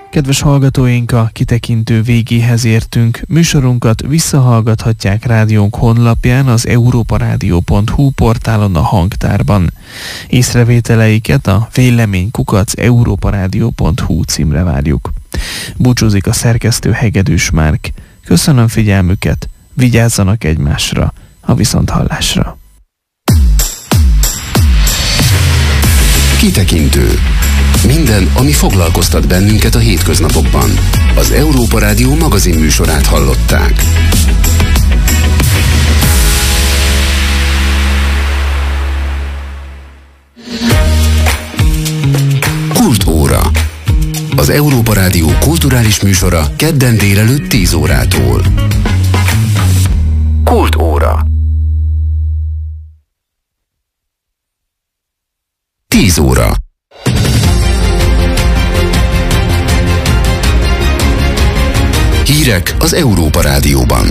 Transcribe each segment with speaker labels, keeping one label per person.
Speaker 1: Kedves hallgatóink, a kitekintő végéhez értünk. Műsorunkat visszahallgathatják rádiónk honlapján, az europaradio.hu portálon, a hangtárban. Észrevételeiket a vélemény@europaradio.hu címre várjuk. Búcsúzik a szerkesztő, Hegedűs Márk. Köszönöm figyelmüket, vigyázzanak egymásra, a viszonthallásra.
Speaker 2: Kitekintő. Minden, ami foglalkoztat bennünket a hétköznapokban. Az Európa Rádió magazin műsorát hallották. Kultúra. Az Európa Rádió kulturális műsora kedden délelőtt 10 órától. Kultúra. 10 óra. Hírek az Európa Rádióban.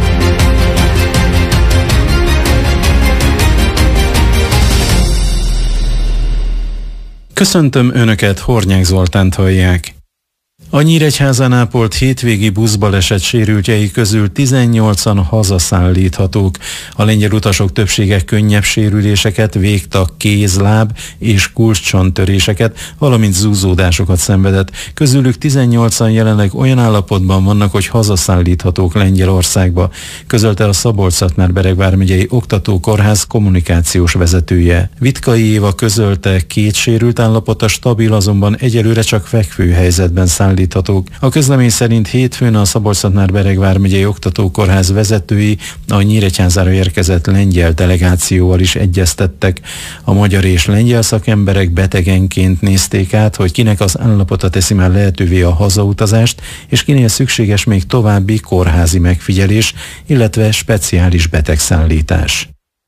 Speaker 3: Köszöntöm Önöket, Hornyák Zoltánt hallják. A Nyíregyházán ápolt hétvégi buszbaleset sérültjei közül 18-an hazaszállíthatók. A lengyel utasok többsége könnyebb sérüléseket, végtag, kézláb és kulcscsontöréseket, valamint zúzódásokat szenvedett. Közülük 18-an jelenleg olyan állapotban vannak, hogy hazaszállíthatók Lengyelországba, közölte a Szabolcs-Szatmár-Bereg vármegyei oktatókórház kommunikációs vezetője. Vitkai Éva közölte, 2 sérült állapota stabil, azonban egyelőre csak fekvő helyzetben szállíthatók. A közlemény szerint hétfőn a Szabolcs-Szatmár-Bereg vármegyei oktatókórház vezetői a Nyíregyházára érkezett lengyel delegációval is egyeztettek. A magyar és lengyel szakemberek betegenként nézték át, hogy kinek az állapota teszi már lehetővé a hazautazást, és kinél szükséges még további kórházi megfigyelés, illetve speciális betegszállítás.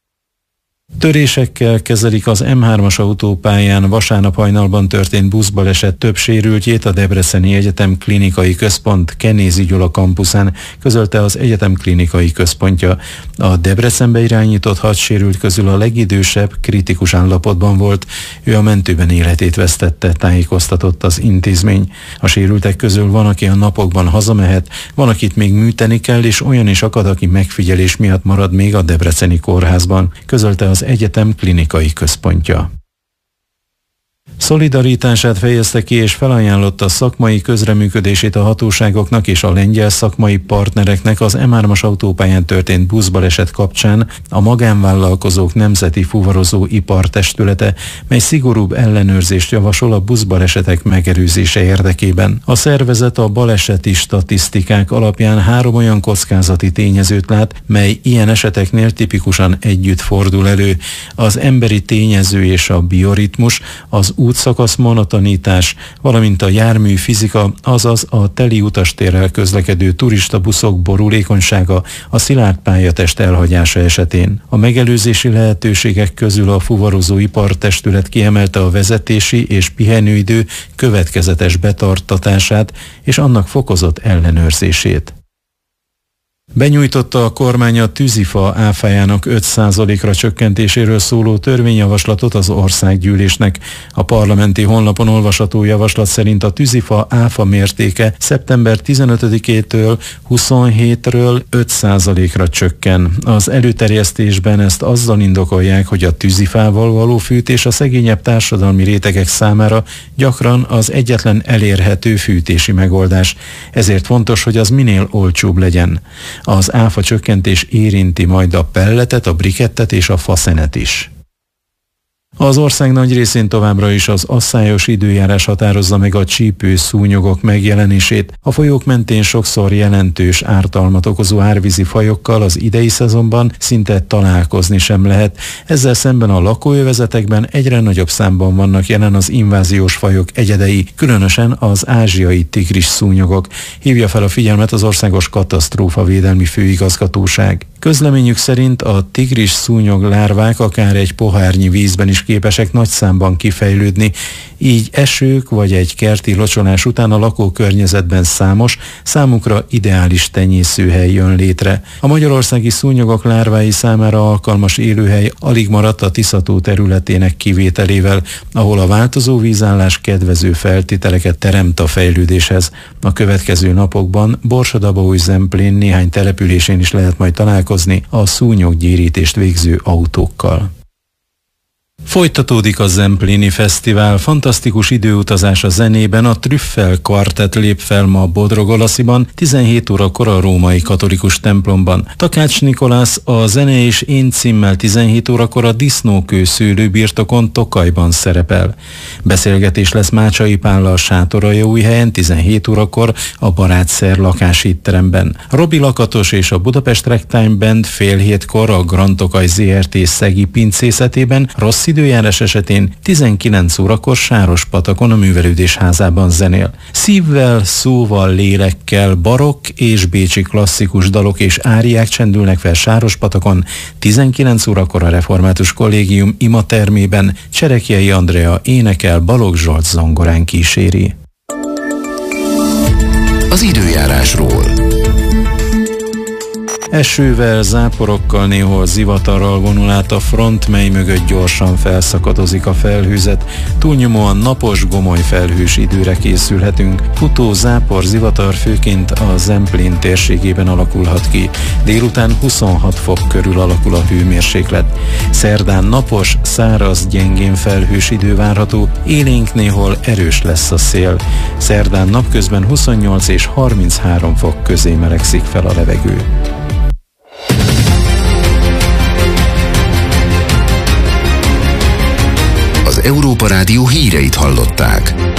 Speaker 3: Törésekkel kezelik az M3-as autópályán vasárnap hajnalban történt buszbaleset több sérültjét a Debreceni Egyetem Klinikai Központ Kenézi Gyula kampuszán, közölte az egyetem klinikai központja. A Debrecenbe irányított 6 sérült közül a legidősebb kritikus állapotban volt. Ő a mentőben életét vesztette, tájékoztatott az intézmény. A sérültek közül van, aki a napokban hazamehet, van, akit még műteni kell, és olyan is akad, aki megfigyelés miatt marad még a debreceni kórházban, közölte az egyetem klinikai központja. Szolidaritását fejezte ki és felajánlotta szakmai közreműködését a hatóságoknak és a lengyel szakmai partnereknek az M3-as autópályán történt buszbaleset kapcsán a Magánvállalkozók Nemzeti Fuvarozó Ipartestülete, mely szigorúbb ellenőrzést javasol a buszbalesetek megelőzése érdekében. A szervezet a baleseti statisztikák alapján 3 olyan kockázati tényezőt lát, mely ilyen eseteknél tipikusan együtt fordul elő: az emberi tényező és a bioritmus, az útszakasz monotonitás, valamint a jármű fizika, azaz a teli utastérrel közlekedő turistabuszok borulékonysága a szilárd pályatest elhagyása esetén. A megelőzési lehetőségek közül a Fuvarozó Ipartestület kiemelte a vezetési és pihenőidő következetes betartatását és annak fokozott ellenőrzését. Benyújtotta a kormány a tűzifa áfájának 5%-ra csökkentéséről szóló törvényjavaslatot az országgyűlésnek. A parlamenti honlapon olvasható javaslat szerint a tűzifa áfa mértéke szeptember 15-től 27-ről 5%-ra csökken. Az előterjesztésben ezt azzal indokolják, hogy a tűzifával való fűtés a szegényebb társadalmi rétegek számára gyakran az egyetlen elérhető fűtési megoldás. Ezért fontos, hogy az minél olcsóbb legyen. Az áfa csökkentés érinti majd a pelletet, a brikettet és a faszenet is. Az ország nagy részén továbbra is az asszályos időjárás határozza meg a csípőszúnyogok megjelenését. A folyók mentén sokszor jelentős ártalmat okozó árvízi fajokkal az idei szezonban szinte találkozni sem lehet. Ezzel szemben a lakóövezetekben egyre nagyobb számban vannak jelen az inváziós fajok egyedei, különösen az ázsiai tigris szúnyogok. Hívja fel a figyelmet az Országos Katasztrófavédelmi Főigazgatóság. Közleményük szerint a tigris szúnyog lárvák akár egy pohárnyi vízben is képesek nagy számban kifejlődni, így esők vagy egy kerti locsolás után a lakókörnyezetben számos, számukra ideális tenyészőhely jön létre. A magyarországi szúnyogok lárvái számára alkalmas élőhely alig maradt a Tisza-tó területének kivételével, ahol a változó vízállás kedvező feltételeket teremt a fejlődéshez. A következő napokban Borsod-Abaúj-Zemplén néhány településén is lehet majd találkozni a szúnyoggyérítést végző autókkal. Folytatódik a Zempléni Fesztivál, fantasztikus időutazás a zenében, a Trüffel Quartet lép fel ma Bodrogolasziban, 17 órakor a római katolikus templomban. Takács Nikolász a Zene és én címmel 17 órakor a Disznókő szőlőbirtokon Tokajban szerepel. Beszélgetés lesz Mácsai Pállal Sátoraljaújhelyen 17 órakor a Barátszer lakásétteremben. Robi Lakatos és a Budapest Ragtime Band fél hétkor a Grand Tokaj ZRT Szegi pincészetében, rossz időjárás esetén 19 órakor Sárospatakon a Művelődés házában zenél. Szívvel, szóval, lélekkel barokk és bécsi klasszikus dalok és áriák csendülnek fel Sárospatakon, 19 órakor a Református Kollégium imatermében Cserekjei Andrea énekel, Balogh Zsolt zongorán kíséri.
Speaker 2: Az időjárásról.
Speaker 3: Esővel, záporokkal, néhol zivatarral vonul át a front, mely mögött gyorsan felszakadozik a felhőzet. Túlnyomóan napos, gomoly felhős időre készülhetünk. Futó, zápor, zivatar főként a Zemplén térségében alakulhat ki. Délután 26 fok körül alakul a hőmérséklet. Szerdán napos, száraz, gyengén felhős idő várható, élénk néhol erős lesz a szél. Szerdán napközben 28 és 33 fok közé melegszik fel a levegő.
Speaker 2: Az Európa Rádió híreit hallották.